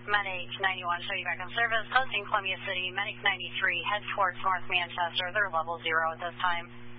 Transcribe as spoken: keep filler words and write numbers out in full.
Medic ninety-one, show you back on service. Posting Columbia City, Medic ninety-three, head towards North Manchester. They're level zero at this time.